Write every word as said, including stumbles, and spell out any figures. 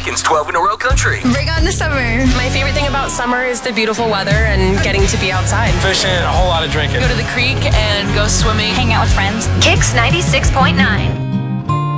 Beacon's twelve in a row country. Bring on the summer. My favorite thing about summer is the beautiful weather and getting to be outside. Fishing and a whole lot of drinking. Go to the creek and go swimming. Hang out with friends. Kicks ninety-six point nine.